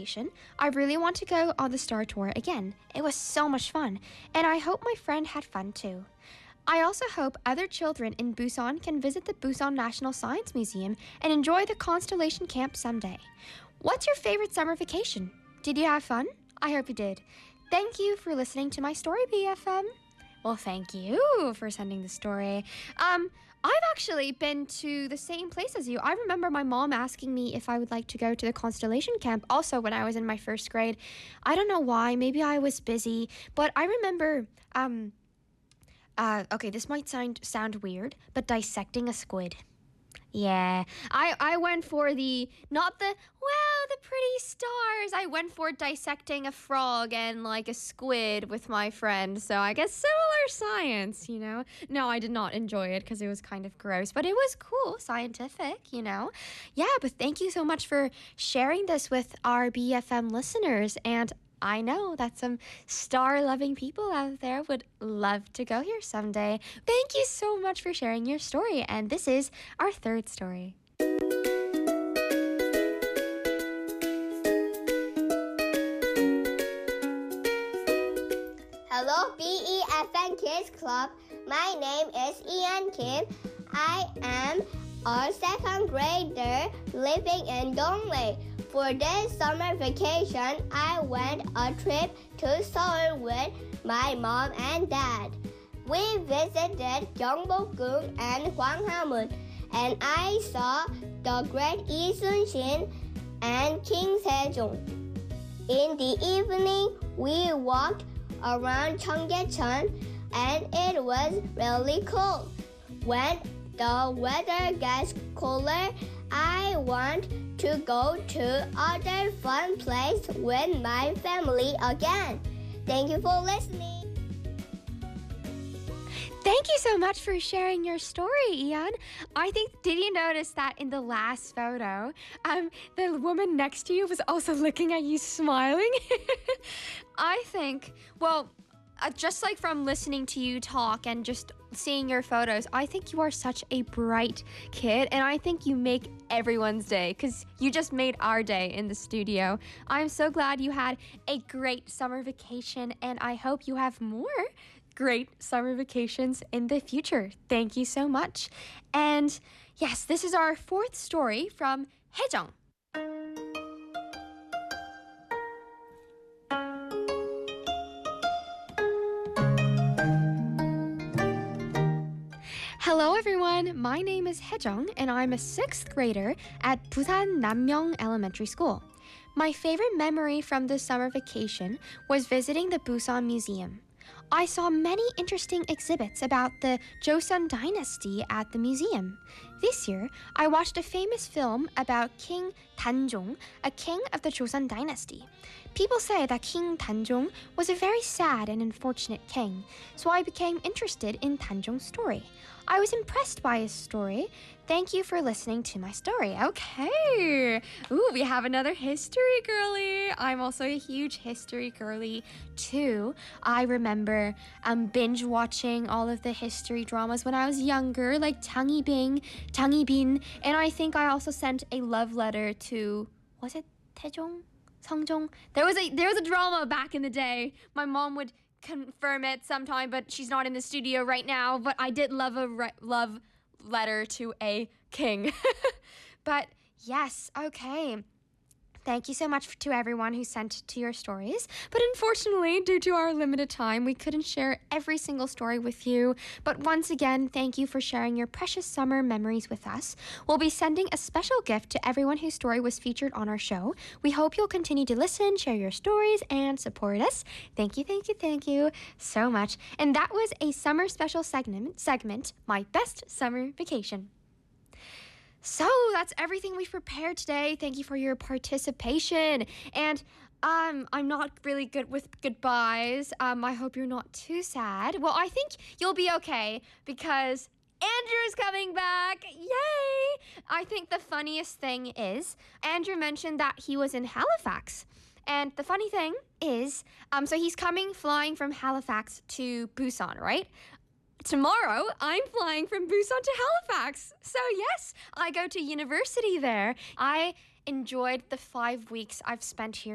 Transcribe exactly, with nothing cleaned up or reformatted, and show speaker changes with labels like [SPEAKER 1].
[SPEAKER 1] vacation, I really want to go on the Star Tour again. It was so much fun, and I hope my friend had fun too. I also hope other children in Busan can visit the Busan National Science Museum and enjoy the Constellation Camp someday. What's your favorite summer vacation? Did you have fun? I hope you did. Thank you for listening to my story, B F M. Well, thank you for sending the story. Um, I've actually been to the same place as you. I remember my mom asking me if I would like to go to the Constellation Camp also when I was in my first grade. I don't know why. Maybe I was busy. But I remember... um. Uh, okay, this might sound sound weird, but dissecting a squid. Yeah, I, I went for the, not the, wow, the pretty stars. I went for dissecting a frog and like a squid with my friend. So I guess similar science, you know. No, I did not enjoy it because it was kind of gross, but it was cool, scientific, you know. Yeah, but thank you so much for sharing this with our B F M listeners. And I know that some star-loving people out there would love to go here someday. Thank you so much for sharing your story, and this is our third story.
[SPEAKER 2] Hello, B E F M Kids Club. My name is Ian Kim. I am a second grader living in Donghae. For this summer vacation, I went a trip to Seoul with my mom and dad. We visited Gyeongbokgung and Hwanghamun, and I saw the great Lee Sun-shin and King Sejong. In the evening, we walked around Cheonggyecheon, and it was really cool. When the weather gets cooler, I want to go to other fun place with my family again. Thank you for listening.
[SPEAKER 1] Thank you so much for sharing your story, Ian. I think, did you notice that in the last photo, um, the woman next to you was also looking at you smiling? I think, well, uh, just like from listening to you talk and just seeing your photos, I think you are such a bright kid, and I think you make everyone's day because you just made our day in the studio. I'm so glad you had a great summer vacation, and I hope you have more great summer vacations in the future. Thank you so much. And yes, this is our fourth story from Haejung. Hello everyone, my name is Haejung and I'm a sixth grader at Busan Nammyeong Elementary School. My favorite memory from this summer vacation was visiting the Busan Museum. I saw many interesting exhibits about the Joseon dynasty at the museum. This year, I watched a famous film about King Danjong, a king of the Joseon dynasty. People say that King Danjong was a very sad and unfortunate king, so I became interested in Danjong's story. I was impressed by his story. Thank you for listening to my story. Okay. Ooh, we have another history girly. I'm also a huge history girly too. I remember um, binge watching all of the history dramas when I was younger, like Jang Yi-bing, Jang Yi-bin, and I think I also sent a love letter to, was it Taejong? Seongjong? There was a there was a drama back in the day. My mom would confirm it sometime, but she's not in the studio right now. But I did love a re- love letter to a king. But yes, okay. Thank you so much to everyone who sent to your stories. But unfortunately, due to our limited time, we couldn't share every single story with you. But once again, thank you for sharing your precious summer memories with us. We'll be sending a special gift to everyone whose story was featured on our show. We hope you'll continue to listen, share your stories, and support us. Thank you, thank you, thank you so much. And that was a summer special segment, segment, My Best Summer Vacation. So that's everything we've prepared today. Thank you for your participation. And um, I'm not really good with goodbyes. Um, I hope you're not too sad. Well, I think you'll be okay because Andrew's coming back. Yay! I think the funniest thing is Andrew mentioned that he was in Halifax. And the funny thing is, um, so he's coming flying from Halifax to Busan, right? Tomorrow, I'm flying from Busan to Halifax. So yes, I go to university there. I enjoyed the five weeks I've spent here